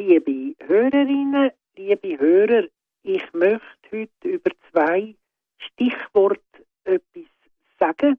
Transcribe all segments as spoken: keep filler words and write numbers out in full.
Liebe Hörerinnen, liebe Hörer, ich möchte heute über zwei Stichworte etwas sagen,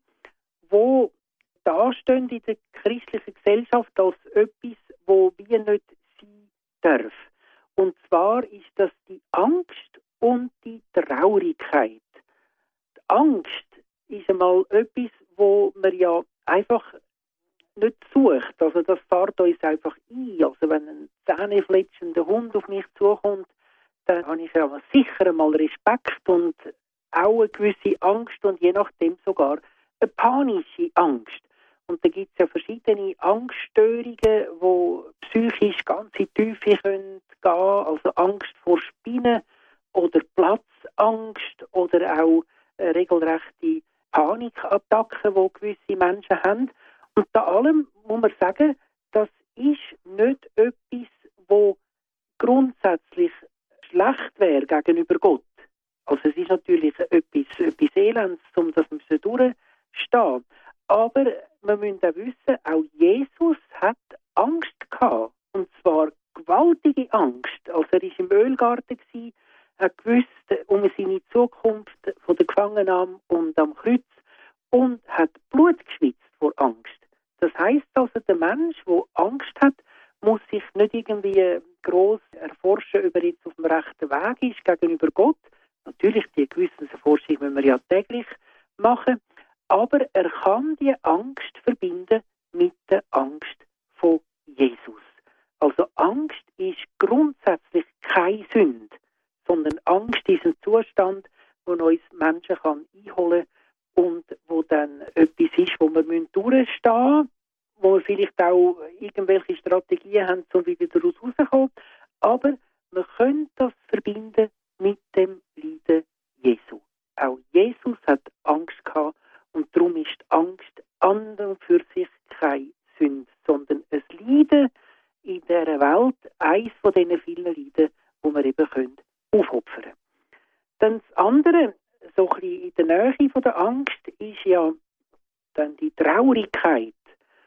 wo dastehen in der christlichen Gesellschaft als etwas, wo wir nicht sein dürfen. Und zwar ist das die Angst und die Traurigkeit. Die Angst ist einmal etwas, wo man ja einfach nicht sucht. Also das fährt uns einfach ein. Also wenn ein zähnefletschender Hund auf mich zukommt, dann habe ich ja sicher einmal Respekt und auch eine gewisse Angst und je nachdem sogar eine panische Angst. Und da gibt es ja verschiedene Angststörungen, die psychisch ganz in die Tiefe können gehen, also Angst vor Spinnen oder Platzangst oder auch äh, regelrechte Panikattacken, die gewisse Menschen haben. Und da allem muss man sagen, das ist nicht etwas, wo grundsätzlich schlecht wäre gegenüber Gott. Also es ist natürlich etwas, etwas Elends, um das wir durchstehen. Aber wir müssen auch wissen, auch Jesus hat Angst gehabt. Und zwar gewaltige Angst. Also er war im Ölgarten, hat gewusst um seine Zukunft von der Gefangennahme und am Kreuz und hat Blut geschwitzt vor Angst. Das heisst also, der Mensch, der Angst hat, muss sich nicht irgendwie gross erforschen, ob er jetzt auf dem rechten Weg ist gegenüber Gott. Natürlich, die Gewissenserforschung müssen wir ja täglich machen. Aber er kann die Angst verbinden mit der Angst von Jesus. Also Angst ist grundsätzlich keine Sünde, sondern Angst ist ein Zustand, wo uns Menschen kann einholen und wo dann etwas ist, wo wir durchstehen müssen, wo wir vielleicht auch irgendwelche Strategien haben, um wieder daraus rauszukommen. Aber wir können das verbinden mit dem Leiden Jesu. Auch Jesus hat Angst gehabt und darum ist Angst an und für sich keine Sünde, sondern ein Leiden in dieser Welt, eines von diesen vielen Leiden, die wir eben können aufopfern können. Dann das andere, so ein bisschen in der Nähe von der Angst, ist ja dann die Traurigkeit.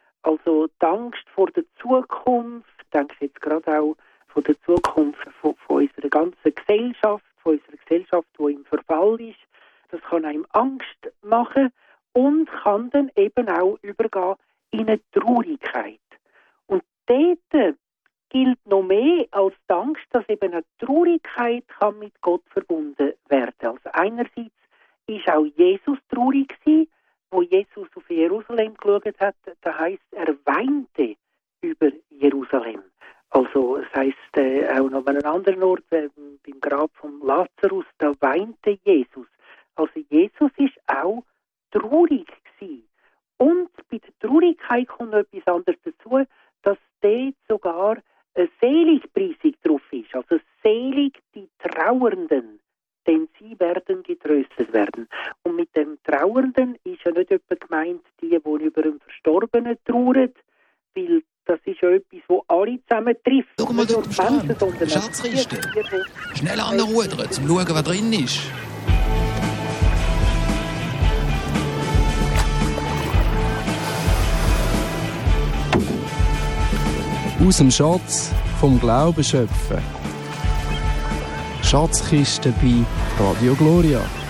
Also die Angst vor der Zukunft, ich denke jetzt gerade auch von der Zukunft von, von unserer ganzen Gesellschaft, von unserer Gesellschaft, die im Verfall ist. Das kann einem Angst machen und kann dann eben auch übergehen in eine Traurigkeit. Und dort gilt noch mehr als die Angst, dass eben eine Traurigkeit kann mit Gott verbunden werden. Also einerseits ist auch Jesus traurig gewesen, wo Jesus auf Jerusalem geschaut hat. Da heisst, er weinte über Jerusalem. Also es heisst äh, auch noch an einem anderen Ort, äh, beim Grab von Lazarus, da weinte Jesus. Also Jesus ist auch traurig gewesen. Und bei der Traurigkeit kommt noch etwas anderes dazu, dass dort sogar eine Seligpreisung drauf ist. Also selig die Trauernden, denn sie werden getröstet werden. Und mit dem Trauernden ist ja nicht etwa gemeint, die, die über einen Verstorbenen trauern, weil das ist ja etwas, das alle zusammen trifft. Schau mal dort am Strand, Schatzkiste. Schnell anrudern, um zu schauen, was drin ist. Aus dem Schatz vom Glauben schöpfen. Schatzkiste bei Radio Gloria.